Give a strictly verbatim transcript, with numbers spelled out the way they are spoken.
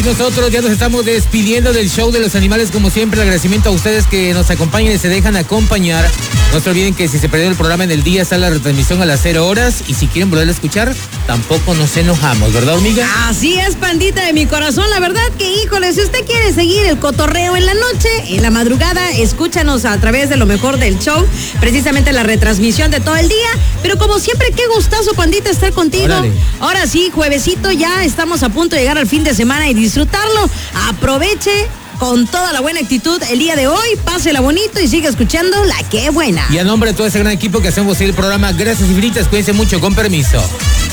nosotros ya nos estamos despidiendo del show de los animales, como siempre. El agradecimiento a ustedes que nos acompañan y se dejan acompañar. No se olviden que si se perdió el programa en el día, está la retransmisión a las cero horas. Y si quieren volver a escuchar, tampoco nos enojamos, ¿verdad, hormiga? Así es, pandita de mi corazón. La verdad que, híjole, si usted quiere seguir el cotorreo en la noche, en la madrugada, escúchanos a través de lo mejor del show, precisamente la retransmisión de todo el día. Pero como siempre, qué gustazo, pandita, estar contigo. Órale. Ahora sí, juevesito, ya estamos a punto de llegar al fin de semana y disfrutarlo. Aproveche con toda la buena actitud el día de hoy, pásela bonito y siga escuchando La Qué Buena. Y a nombre de todo ese gran equipo que hacemos el programa, gracias infinitas, cuídense mucho, con permiso.